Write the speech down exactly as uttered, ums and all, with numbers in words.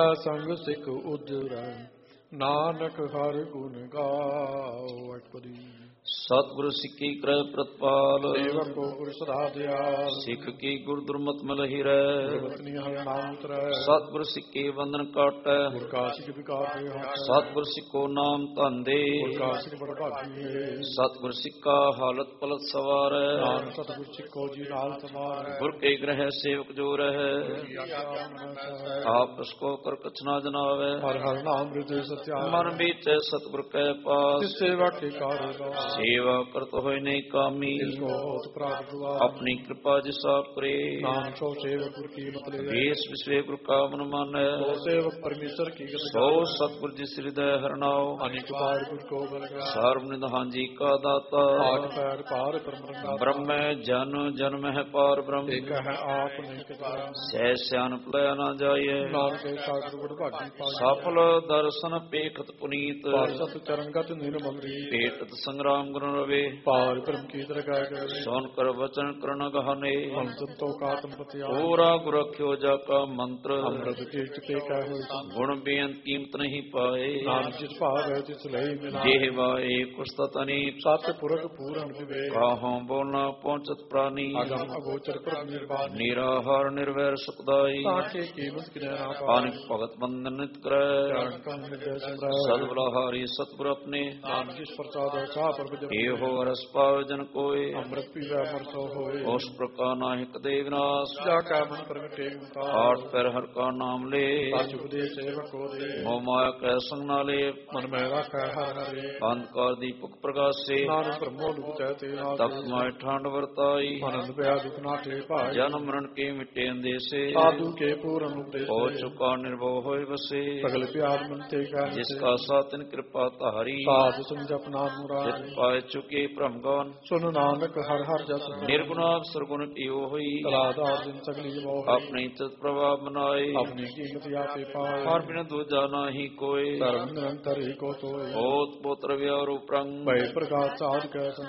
ਸੰਗ ਸਿੱਖ ਉਜਰੈ ਨਾਨਕ ਹਰਿ ਗੁਣ ਗਾਓ। ਅਟਪਦੀ ਸਤਿਗੁਰ ਸਿੱਖੀ ਕਰੈ ਪ੍ਰਤਪਾਲ ਸੇਵਕ ਕੋ ਗੁਰ ਸਦਾ ਦਿਆਲ ਸਿੱਖ ਕੀ ਗੁਰ ਦੁਰਮਤਿ ਮਲਹਿ ਰਹਿ। ਗੁਰਬਚਨੀ ਹਰਿ ਨਾਮ ਉਤਰੈ ਸਤਿਗੁਰ ਸਿੱਖੀ ਬੰਧਨ ਕਾਟੈ ਗੁਰ ਕਾ ਸਿੱਖ ਵਿਕਾਰ ਦੇ ਹੱਥ ਸਤਿਗੁਰ ਸਿੱਖੋ ਨਾਮ ਧਨ ਦੇ। ਗੁਰ ਕਾ ਸਿੱਖ ਬੜ ਭਾਗੀ ਹੈ ਸਤਿਗੁਰ ਸਿੱਖਾ ਹਾਲਤ ਪਲਤ ਸਵਾਰੈ। ਨਾਨਕ ਸਤਿਗੁਰ ਸਿੱਖੋ ਜੀ ਨਾਲ ਸਮਾਰੈ ਗੁਰ ਕੇ ਗ੍ਰਹਿ ਸੇਵਕ ਜੋ ਰਹਿ। ਆਪ ਕੋ ਕਰ ਕਛ ਨਾ ਜਨਾਵੈ ਹਰਿ ਹਰਿ ਨਾਮ ਹਿਰਦੈ ਸਤਿਆ ਮਨ ਬੀਚੈ ਸਤਿਗੁਰ ਕੈ ਪਾਸ। ਤਿਸ ਸੇਵਾ ਕੇ ਕਾਰੋ ਸੇਵਾ ਕਰਤ ਹੋਇ ਨਹੀਂ ਕਾਮੀ ਤਿਸ ਕੋ ਹੋਤ ਪ੍ਰਾਪਤ ਦੁਆ ਆਪਣੀ ਕਿਰਪਾ ਜਿਸਾ ਕਰੇ। ਨਾਮ ਸੋ ਸੇਵਕ ਗੁਰ ਕੀ ਮਤਲੇ ਵੇਸ ਵਿਸਵੇ ਗੁਰ ਕਾ ਮਨ ਮਾਨੈ। ਸੋ ਸੇਵਕ ਪਰਮੇਸ਼ਰ ਕੀ ਗਤ ਸੋ ਸਤਿਗੁਰ ਜਿਸ ਹਿਰਦੈ ਹਰਨਾਉ। ਅਨੇਕ ਬਾਰ ਗੁਰ ਕੋ ਬਲਗਾ ਸਰਬ ਨਿਧਾਨ ਜੀ ਕਾ ਦਾਤਾ। ਆਠ ਪੈਰ ਪਾਰ ਪਰਮਰੰਗਾ ਬ੍ਰਹਮੈ ਜਨ ਜਨਮ ਹੈ ਪਾਰ ਬ੍ਰਹਮ। ਏਕ ਹੈ ਆਪ ਨਹੀਂ ਕਿਤਾਬ ਸਹਿ ਸਿਆਨਪ ਲੈ ਨਾ ਜਾਈਐ। ਨਾਨਕ ਸਾਗਰ ਬੜ ਭਾਗੀ ਪਾਈ ਸਫਲ ਦਰਸ਼ਨ ਪੇਖਤ ਪੁਨੀਤ। ਪਾਰਸਤ ਚਰਨਗਤ ਨਿਰਮਲਰੀ ਭੇਟਤ ਸੰਗਰਾਮ ਗੁਣ ਰਵੇ। ਪਾਰ ਬ੍ਰਹਮ ਕੀ ਦਰਗਾਹ ਗਏ ਸੋਨ ਕਰ ਵਚਨ ਕਰਣ ਗਹਨੇ। ਹੰਸਨ ਤੋ ਕਾਤਮ ਪਤਿਆ ਪੂਰਾ ਗੁਰ ਰਖਿਓ ਜਾ ਕਾ ਮੰਤਰ। ਅੰਮ੍ਰਿਤ ਕੀਰਤ ਤੇ ਕਹਿ ਹੋਈ ਗੁਣ ਬੇਅੰਤ ਕੀਮਤ ਨਹੀਂ ਪਾਏ। ਨਾਮ ਜਿਸ ਭਾਵ ਹੈ ਤਿਸ ਲਈ ਮਿਲਾ ਜਿਹ ਵਾਏ ਕੁਸਤਤ ਅਨੀਤ। ਸਤ ਪੁਰਖ ਪੂਰਨ ਵਿਵੇ ਕਾਹੋਂ ਬੋਲਣਾ ਪਹੁੰਚਤ ਪ੍ਰਾਨੀ। ਅਗਮ ਅਗੋਚਰ ਪ੍ਰਭ ਨਿਰਵਾਣ ਨਿਰਾਹਾਰ ਨਿਰਵੈਰ ਸੁਖਦਾਈ। ਤਾਕੇ ਕੀਮਤ ਕਿਨੈ ਨਾ ਪਾਏ ਅਨਿਕ ਭਗਤ ਬੰਧਨ ਨਿਤ ਕਰੈ। ਜਾਣ ਕੰ ਨਿਰਦੈ ਸਮਰੈ ਸਤਿਬਲਾਹਾਰੀ ਸਤਿਗੁਰ ਆਪਣੇ। ਨਾਮ ਜਿਸ ਪ੍ਰਸਾਦ ਹੈ ਸਾਹ ਪ੍ਰਭ ਜਪ ਇਹੋ ਰਸ ਪਾਵੇ ਜਨ ਕੋਏ। ਅੰਮ੍ਰਿਤ ਪੀਵੈ ਅਮਰ ਸੋ ਹੋਏ ਉਸ ਪ੍ਰਕਾਰ ਨਾਹਿਕ ਦੇ ਵਿਨਾਸ਼। ਜਾ ਕਾ ਮਨ ਪ੍ਰਗਟੇ ਮੁਤਾ ਆਠ ਪੈਰ ਹਰ ਕਾ ਨਾਮ ਲੈ। ਸਚ ਉਪਦੇਸ਼ ਸੇਵਕ ਕੋ ਦੇ ਮੋਹ ਮਾਇਆ ਕੈ ਸੰਗ ਨਾ ਲੇ। ਮਨ ਮੈਂ ਰਾਖੈ ਹਰਿ ਹਰਿ ਅੰਧਕਾਰ ਦੀਪਕ ਪ੍ਰਗਾਸੇ। ਨਾਨਕ ਬ੍ਰਹਮੋ ਲੁਕਤੈ ਤੇ ਨਾਥ ਤਪ ਮਾਇ ਠੰਡ ਵਰਤਾਈ। ਆਨੰਦ ਪਿਆ ਦੁਖ ਨਾਠੇ ਭਾਈ ਜਨਮ ਮਰਨ ਕੇ ਮਿਟੇ ਅੰਦੇਸੇ। ਸਾਧੂ ਕੇ ਪੂਰਨ ਉਪਦੇਸ਼ ਹੋ ਚੁਕਾ ਨਿਰਭਉ ਹੋਇ ਵਸੇ। ਸਗਲ ਪਿਆਰ ਮਨ ਤੇ ਕਹਿ ਜਿਸ ਕਾ ਸਾਤਨ ਕਿਰਪਾ ਧਾਰੀ। ਸਾਧ ਸੰਜਪ ਨਾਮ ਮੁਰਾਰੀ ਜਿਤ ਪਾਇ ਚੁਕੇ ਭ੍ਰਮਗਾਨ। ਸੁਨ ਨਾਨਕ ਹਰਿ ਹਰਿ ਜਸ ਨਿਰਗੁਣਾਕ ਸਰਗੁਣ ਕੀਓ ਹੋਈ। ਕਲਾਦਾਰ ਦਿਨ ਸਗਲੀ ਜਮੋ ਆਪਣੀ ਚਿਤ ਪ੍ਰਭਾਵ ਬਨਾਏ। ਆਪਣੀ ਕੀਮਤ ਆਪੇ ਪਾਏ ਹਰ ਬਿਨ ਦੂਜਾ ਨਾਹੀ ਕੋਇ। ਧਰਮ ਨਿਰੰਤਰ ਹੀ ਕੋ ਤੋਏ ਹੋਤ ਪੁੱਤਰ ਵਿਆਹ ਰੂਪ ਰੰਗ। ਭੈ ਪ੍ਰਕਾਸ਼ ਸਾਧ ਕੈ